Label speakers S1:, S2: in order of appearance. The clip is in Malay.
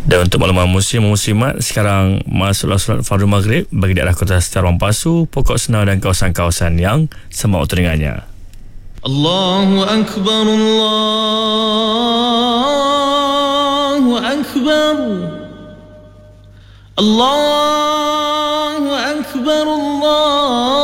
S1: Dan untuk makluman muslimat, sekarang masuklah solat fardu maghrib bagi daerah Kota Setar Pasu, Pokok Senau dan kawasan-kawasan yang sama waktu dengannya.
S2: Allahu Akbar, Allahu Akbar, Allahu Akbar, Allah.